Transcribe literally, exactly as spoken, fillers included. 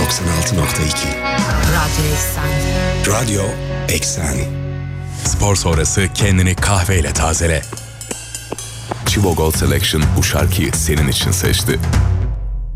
doksan altı nokta iki. Radyo Eksen. Radyo Eksen. Spor sonrası kendini kahveyle tazele. Chivo Gold Selection bu şarkıyı senin için seçti.